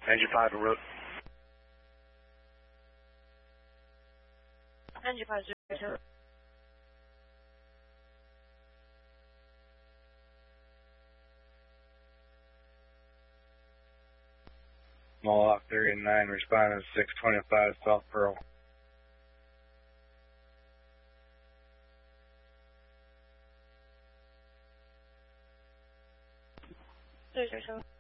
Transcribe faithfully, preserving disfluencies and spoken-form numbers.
Engine five en route. Engine five zero two. Mohawk thirty-nine responding to six twenty-five South Pearl. Zero zero seven.